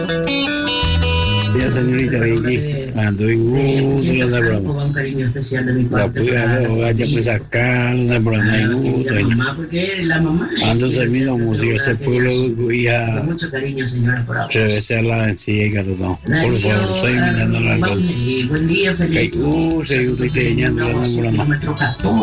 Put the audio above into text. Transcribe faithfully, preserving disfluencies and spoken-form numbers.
Ya, señorita Vicky, ando en gusto, no de broma. Un cariño especial de mi La parte. pude vaya pues acá, no de broma, en gusto. La mamá, porque la mamá Ando termino música, ese pueblo ya con mucho cariño, señora, por ahora. se debe ser la vencida, no. Por favor, soy mirando la Buen día, feliz. que uh, se usted ya no de broma.